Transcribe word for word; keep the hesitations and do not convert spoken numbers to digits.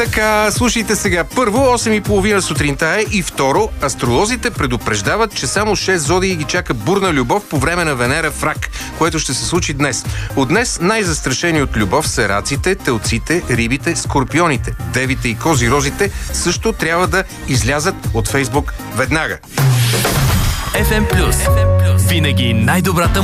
Така, слушайте сега. Първо, осем и половина сутринта е, и второ, астролозите предупреждават, че само шест зодии ги чака бурна любов по време на Венера в Рак, което ще се случи днес. От днес най-застрашени от любов са раците, телците, рибите, скорпионите, девите и козирозите също трябва да излязат от Фейсбук веднага. еф ем Плюс. Винаги най-добрата